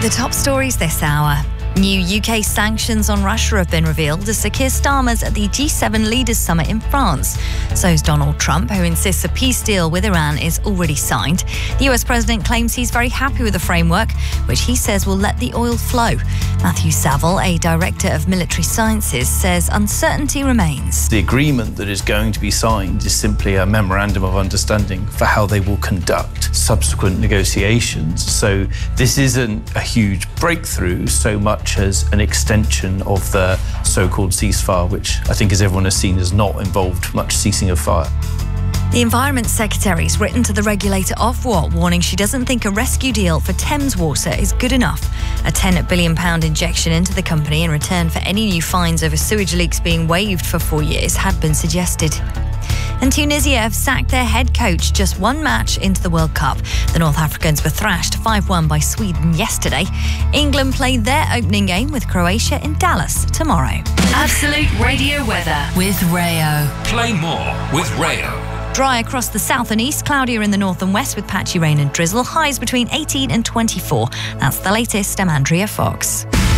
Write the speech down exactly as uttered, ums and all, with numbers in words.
The top stories this hour. New U K sanctions on Russia have been revealed as Sir Keir Starmer's at the G seven Leaders Summit in France. So's Donald Trump, who insists a peace deal with Iran is already signed. The U S president claims he's very happy with the framework, which he says will let the oil flow. Matthew Saville, a director of military sciences, says uncertainty remains. The agreement that is going to be signed is simply a memorandum of understanding for how they will conduct subsequent negotiations. So this isn't a huge breakthrough so much as an extension of the so-called ceasefire, which I think, as everyone has seen, has not involved much ceasing of fire. The Environment Secretary's written to the regulator Ofwat, warning she doesn't think a rescue deal for Thames Water is good enough. A ten billion pounds injection into the company in return for any new fines over sewage leaks being waived for four years had been suggested. And Tunisia have sacked their head coach just one match into the World Cup. The North Africans were thrashed five one by Sweden yesterday. England play their opening game with Croatia in Dallas tomorrow. Absolute Radio Weather with Rayo. Play more with Rayo. Dry across the south and east, cloudier in the north and west with patchy rain and drizzle. Highs between eighteen and twenty-four. That's the latest. I'm Andrea Fox.